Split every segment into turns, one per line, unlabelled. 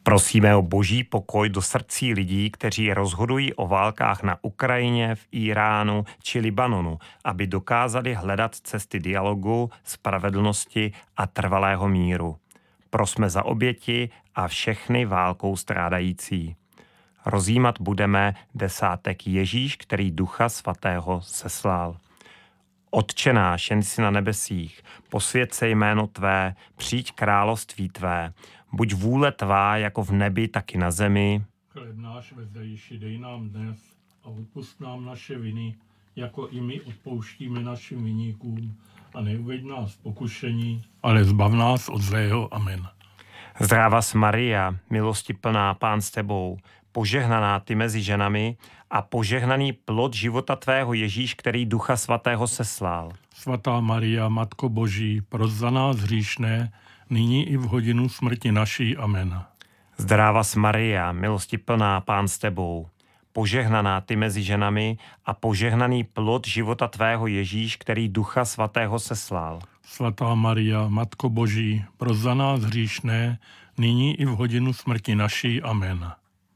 Prosíme o boží pokoj do srdcí lidí, kteří rozhodují o válkách na Ukrajině, v Iránu či Libanonu, aby dokázali hledat cesty dialogu, spravedlnosti a trvalého míru. Prosme za oběti a všechny válkou strádající. Rozjímat budeme desátek Ježíš, který Ducha Svatého seslal. Otče náš, jen jsi na nebesích, posvěť se jméno tvé, přijď království tvé, buď vůle tvá jako v nebi, tak i na zemi.
Chléb náš vezdejší dej nám dnes a odpusť nám naše viny, jako i my odpouštíme našim viníkům. A neuveď nás v pokušení, ale zbav nás od zlého. Amen.
Zdráva Maria, milosti plná, Pán s tebou, požehnaná ty mezi ženami a požehnaný plod života tvého Ježíš, který Ducha Svatého seslal.
Svatá Maria, Matko Boží, pros za nás hříšné, nyní i v hodinu smrti naší. Amen.
Zdráva Maria, milosti plná, Pán s tebou, požehnaná ty mezi ženami a požehnaný plod života tvého Ježíš, který Ducha Svatého seslal.
Svatá Maria, Matko Boží, pros za nás hříšné, nyní i v hodinu smrti naší. Amen.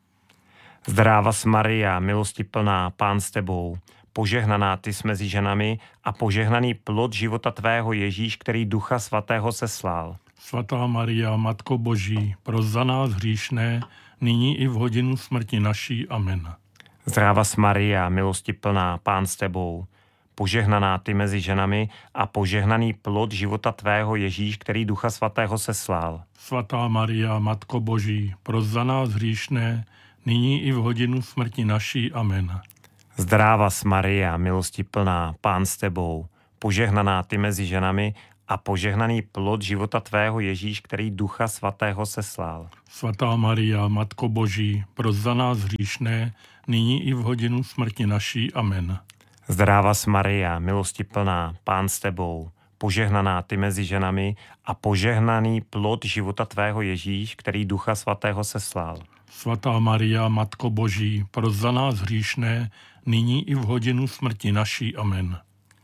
Zdráva Maria, milosti plná, Pán s tebou, požehnaná ty mezi ženami a požehnaný plod života tvého Ježíš, který Ducha Svatého seslal.
Svatá Maria, Matko Boží, pros za nás hříšné, nyní i v hodinu smrti naší. Amen.
Zdráva Maria, milosti plná, Pán s tebou, požehnaná ty mezi ženami a požehnaný plod života tvého Ježíš, který Ducha Svatého seslal.
Svatá Maria, Matko Boží, pros za nás hříšné, nyní i v hodinu smrti naší. Amen.
Zdráva Maria, milosti plná, Pán s tebou, požehnaná ty mezi ženami a požehnaný plod života tvého Ježíš, který Ducha Svatého seslal.
Svatá Maria, Matko Boží, pros za nás hříšné, nyní i v hodinu smrti naší. Amen.
Zdráva Maria, milosti plná, Pán s tebou, požehnaná ty mezi ženami a požehnaný plod života tvého Ježíš, který Ducha Svatého seslal.
Svatá Maria, Matko Boží, pros za nás hříšné, nyní i v hodinu smrti naší. Amen.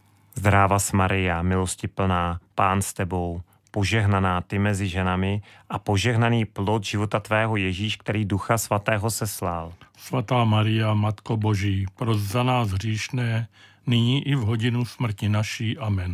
Zdráva Maria, milosti plná, Pán s tebou, požehnaná ty mezi ženami a požehnaný plod života tvého Ježíš, který Ducha Svatého seslal.
Svatá Maria, Matko Boží, pros za nás hříšné, nyní i v hodinu smrti naší. Amen.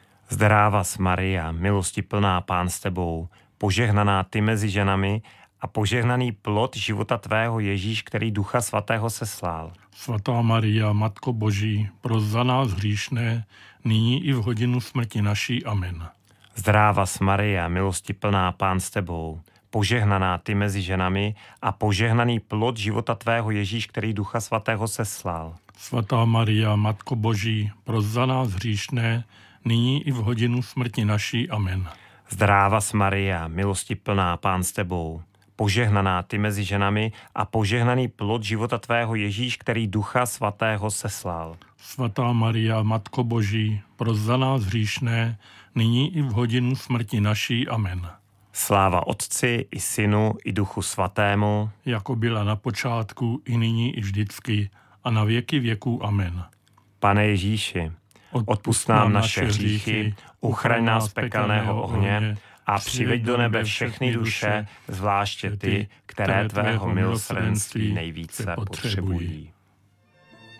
Zdráva Maria, milosti plná, Pán s tebou, požehnaná ty mezi ženami a požehnaný plod života tvého Ježíš, který Ducha Svatého seslal.
Svatá Maria, Matko Boží, pros za nás hříšné, nyní i v hodinu smrti naší. Amen.
Zdráva Maria, milosti plná, Pán s tebou, požehnaná ty mezi ženami a požehnaný plod života tvého Ježíš, který Ducha Svatého seslal.
Svatá Maria, Matko Boží, pros za nás hříšné, nyní i v hodinu smrti naší. Amen.
Zdráva Maria, milosti plná, Pán s tebou, požehnaná ty mezi ženami a požehnaný plod života tvého Ježíš, který Ducha Svatého seslal.
Svatá Maria, Matko Boží, pros za nás hříšné, nyní i v hodinu smrti naší. Amen.
Sláva Otci i Synu i Duchu Svatému,
jako byla na počátku, i nyní, i vždycky, a na věky věků. Amen.
Pane Ježíši, odpusť nám naše hříchy, uchraň nás z pekelného ohně a přiveď do nebe všechny duše, zvláště ty, které tvého milosrdenství nejvíce potřebují.